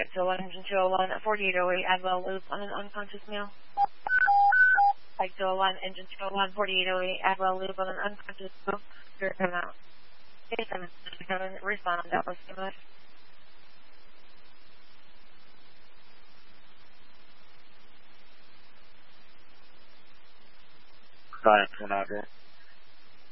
Flight 201, engine 201, 4808, Adwell loop on an unconscious male. Flight 201, engine 201, 4808, Adwell loop on an unconscious male. Here, come out. A7, respond, that was too much. Science 1 out here.